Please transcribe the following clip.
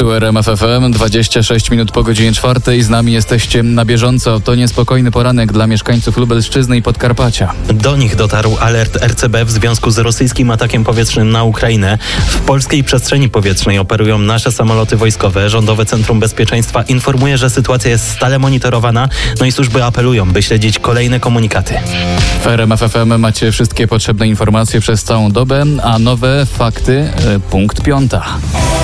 Tu RMF FM, 26 minut po godzinie 4. Z nami jesteście na bieżąco. To niespokojny poranek dla mieszkańców Lubelszczyzny i Podkarpacia. Do nich dotarł alert RCB w związku z rosyjskim atakiem powietrznym na Ukrainę. W polskiej przestrzeni powietrznej operują nasze samoloty wojskowe. Rządowe Centrum Bezpieczeństwa informuje, że sytuacja jest stale monitorowana, no i służby apelują, by śledzić kolejne komunikaty. W RMF FM macie wszystkie potrzebne informacje przez całą dobę, a nowe fakty, punkt 5.